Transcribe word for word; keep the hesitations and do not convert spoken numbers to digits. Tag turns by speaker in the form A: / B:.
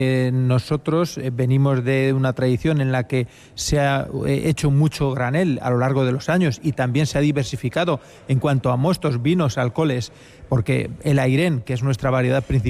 A: Eh, nosotros eh, venimos de una tradición en la que se ha eh, hecho mucho granel a lo largo de los años y también se ha diversificado en cuanto a mostos, vinos, alcoholes, porque el Airén, que es nuestra variedad principal,